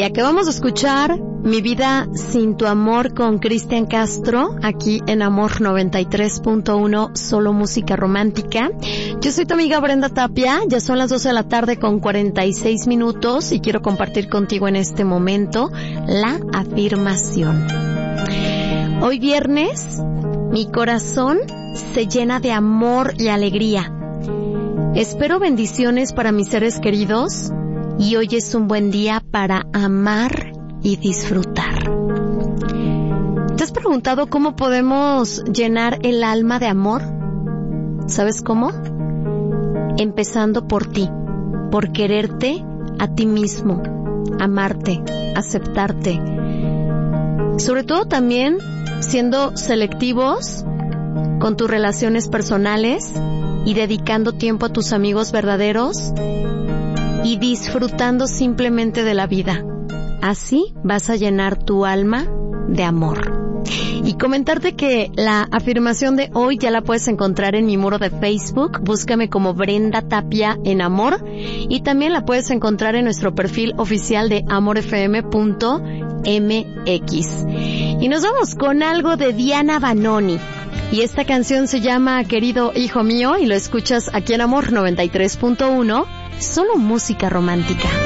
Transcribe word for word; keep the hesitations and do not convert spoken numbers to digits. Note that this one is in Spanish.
Y acabamos de escuchar Mi vida sin tu amor con Cristian Castro, aquí en Amor noventa y tres punto uno, solo música romántica. Yo soy tu amiga Brenda Tapia, ya son las doce de la tarde con cuarenta y seis minutos y quiero compartir contigo en este momento la afirmación. Hoy viernes, mi corazón se llena de amor y alegría. Espero bendiciones para mis seres queridos y hoy es un buen día para amar y disfrutar. ¿Te has preguntado cómo podemos llenar el alma de amor? ¿Sabes cómo? Empezando por ti, por quererte a ti mismo, amarte, aceptarte. Sobre todo también siendo selectivos con tus relaciones personales y dedicando tiempo a tus amigos verdaderos y disfrutando simplemente de la vida. Así vas a llenar tu alma de amor. Y comentarte que la afirmación de hoy ya la puedes encontrar en mi muro de Facebook. Búscame como Brenda Tapia en Amor. Y también la puedes encontrar en nuestro perfil oficial de amor f m punto m x. Y nos vamos con algo de Diana Vanoni. Y esta canción se llama Querido Hijo Mío y lo escuchas aquí en Amor noventa y tres punto uno, solo música romántica.